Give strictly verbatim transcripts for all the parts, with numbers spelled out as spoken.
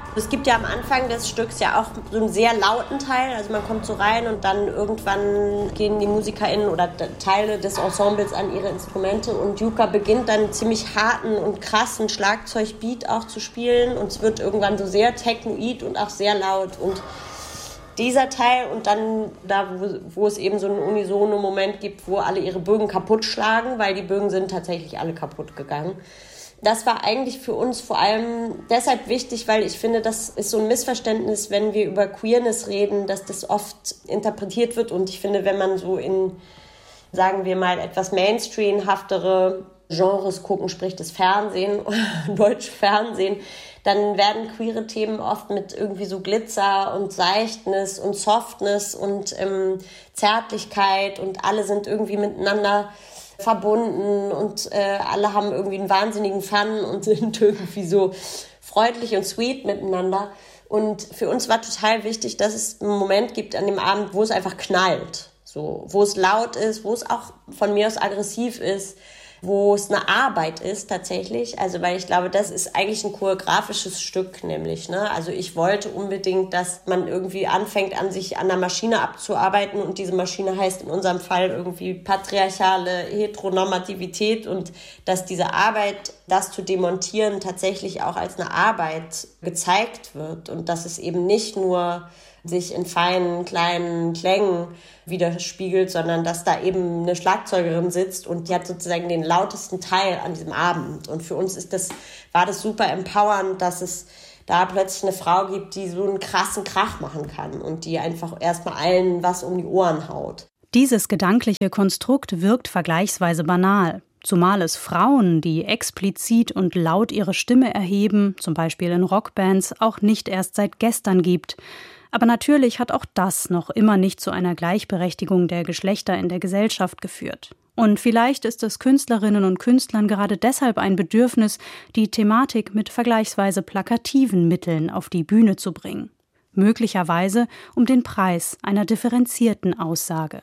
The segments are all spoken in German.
Es gibt ja am Anfang des Stücks ja auch so einen sehr lauten Teil, also man kommt so rein und dann irgendwann gehen die MusikerInnen oder Teile des Ensembles an ihre Instrumente und Yuka beginnt dann ziemlich harten und krassen Schlagzeugbeat auch zu spielen und es wird irgendwann so sehr technoid und auch sehr laut und dieser Teil und dann da, wo, wo es eben so einen unisonen Moment gibt, wo alle ihre Bögen kaputt schlagen, weil die Bögen sind tatsächlich alle kaputt gegangen. Das war eigentlich für uns vor allem deshalb wichtig, weil ich finde, das ist so ein Missverständnis, wenn wir über Queerness reden, dass das oft interpretiert wird. Und ich finde, wenn man so in, sagen wir mal, etwas Mainstream-haftere Genres gucken, sprich das Fernsehen, deutsche Fernsehen, dann werden queere Themen oft mit irgendwie so Glitzer und Seichtnis und Softness und ähm, Zärtlichkeit und alle sind irgendwie miteinander verbunden und äh, alle haben irgendwie einen wahnsinnigen Fun und sind irgendwie so freundlich und sweet miteinander. Und für uns war total wichtig, dass es einen Moment gibt an dem Abend, wo es einfach knallt. So, wo es laut ist, wo es auch von mir aus aggressiv ist, wo es eine Arbeit ist tatsächlich. Also weil ich glaube, das ist eigentlich ein choreografisches Stück nämlich. Ne? Also ich wollte unbedingt, dass man irgendwie anfängt, an sich an der Maschine abzuarbeiten und diese Maschine heißt in unserem Fall irgendwie patriarchale Heteronormativität und dass diese Arbeit, das zu demontieren, tatsächlich auch als eine Arbeit gezeigt wird und dass es eben nicht nur sich in feinen, kleinen Klängen widerspiegelt, sondern dass da eben eine Schlagzeugerin sitzt und die hat sozusagen den lautesten Teil an diesem Abend. Und für uns ist das, war das super empowernd, dass es da plötzlich eine Frau gibt, die so einen krassen Krach machen kann und die einfach erstmal allen was um die Ohren haut. Dieses gedankliche Konstrukt wirkt vergleichsweise banal. Zumal es Frauen, die explizit und laut ihre Stimme erheben, zum Beispiel in Rockbands, auch nicht erst seit gestern gibt. Aber natürlich hat auch das noch immer nicht zu einer Gleichberechtigung der Geschlechter in der Gesellschaft geführt. Und vielleicht ist es Künstlerinnen und Künstlern gerade deshalb ein Bedürfnis, die Thematik mit vergleichsweise plakativen Mitteln auf die Bühne zu bringen. Möglicherweise um den Preis einer differenzierten Aussage.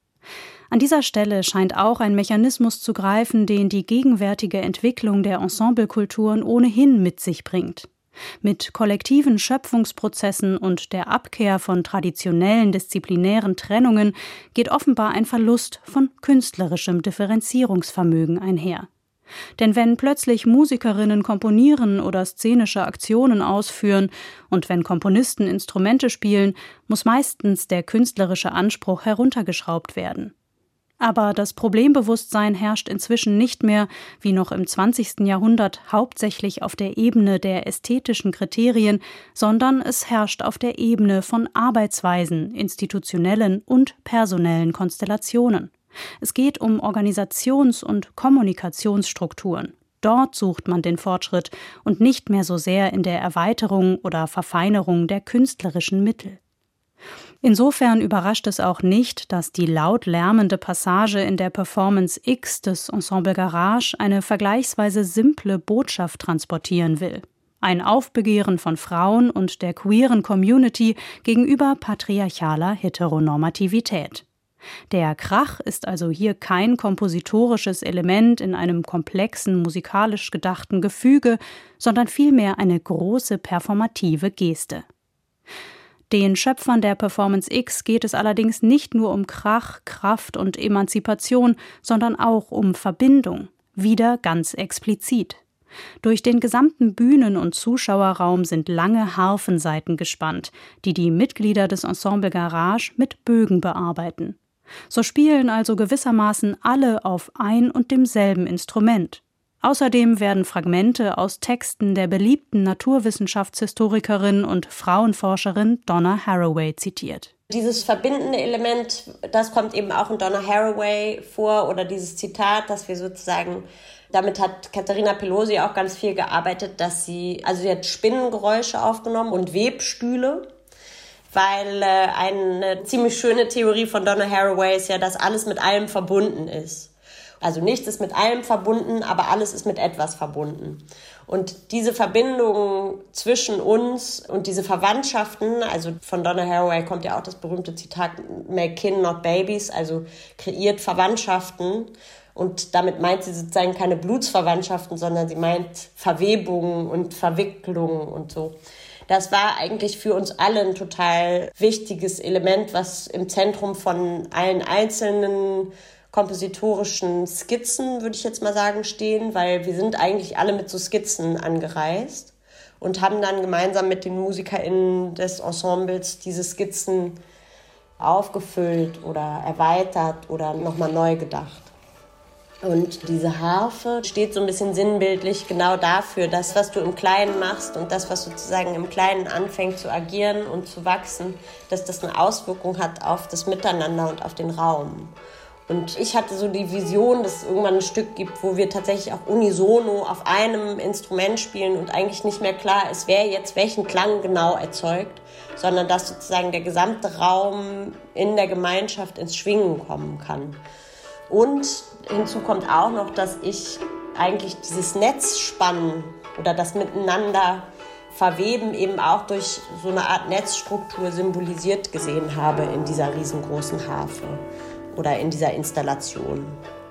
An dieser Stelle scheint auch ein Mechanismus zu greifen, den die gegenwärtige Entwicklung der Ensemblekulturen ohnehin mit sich bringt. Mit kollektiven Schöpfungsprozessen und der Abkehr von traditionellen disziplinären Trennungen geht offenbar ein Verlust von künstlerischem Differenzierungsvermögen einher. Denn wenn plötzlich Musikerinnen komponieren oder szenische Aktionen ausführen und wenn Komponisten Instrumente spielen, muss meistens der künstlerische Anspruch heruntergeschraubt werden. Aber das Problembewusstsein herrscht inzwischen nicht mehr, wie noch im zwanzigsten Jahrhundert, hauptsächlich auf der Ebene der ästhetischen Kriterien, sondern es herrscht auf der Ebene von Arbeitsweisen, institutionellen und personellen Konstellationen. Es geht um Organisations- und Kommunikationsstrukturen. Dort sucht man den Fortschritt und nicht mehr so sehr in der Erweiterung oder Verfeinerung der künstlerischen Mittel. Insofern überrascht es auch nicht, dass die laut lärmende Passage in der Performance X des Ensemble Garage eine vergleichsweise simple Botschaft transportieren will. Ein Aufbegehren von Frauen und der queeren Community gegenüber patriarchaler Heteronormativität. Der Krach ist also hier kein kompositorisches Element in einem komplexen, musikalisch gedachten Gefüge, sondern vielmehr eine große performative Geste. Den Schöpfern der Performance X geht es allerdings nicht nur um Krach, Kraft und Emanzipation, sondern auch um Verbindung, wieder ganz explizit. Durch den gesamten Bühnen- und Zuschauerraum sind lange Harfensaiten gespannt, die die Mitglieder des Ensemble Garage mit Bögen bearbeiten. So spielen also gewissermaßen alle auf ein und demselben Instrument. Außerdem werden Fragmente aus Texten der beliebten Naturwissenschaftshistorikerin und Frauenforscherin Donna Haraway zitiert. Dieses verbindende Element, das kommt eben auch in Donna Haraway vor oder dieses Zitat, dass wir sozusagen, damit hat Katharina Pelosi auch ganz viel gearbeitet, dass sie, also sie hat Spinnengeräusche aufgenommen und Webstühle, weil äh, eine ziemlich schöne Theorie von Donna Haraway ist ja, dass alles mit allem verbunden ist. Also nichts ist mit allem verbunden, aber alles ist mit etwas verbunden. Und diese Verbindung zwischen uns und diese Verwandtschaften, also von Donna Haraway kommt ja auch das berühmte Zitat, make kin, not babies, also kreiert Verwandtschaften. Und damit meint sie sozusagen keine Blutsverwandtschaften, sondern sie meint Verwebungen und Verwicklungen und so. Das war eigentlich für uns alle ein total wichtiges Element, was im Zentrum von allen einzelnen kompositorischen Skizzen, würde ich jetzt mal sagen, stehen, weil wir sind eigentlich alle mit so Skizzen angereist und haben dann gemeinsam mit den MusikerInnen des Ensembles diese Skizzen aufgefüllt oder erweitert oder nochmal neu gedacht. Und diese Harfe steht so ein bisschen sinnbildlich genau dafür, das, was du im Kleinen machst und das, was sozusagen im Kleinen anfängt zu agieren und zu wachsen, dass das eine Auswirkung hat auf das Miteinander und auf den Raum. Und ich hatte so die Vision, dass es irgendwann ein Stück gibt, wo wir tatsächlich auch unisono auf einem Instrument spielen und eigentlich nicht mehr klar ist, wer jetzt welchen Klang genau erzeugt, sondern dass sozusagen der gesamte Raum in der Gemeinschaft ins Schwingen kommen kann. Und hinzu kommt auch noch, dass ich eigentlich dieses Netzspannen oder das Miteinander verweben eben auch durch so eine Art Netzstruktur symbolisiert gesehen habe in dieser riesengroßen Harfe oder in dieser Installation.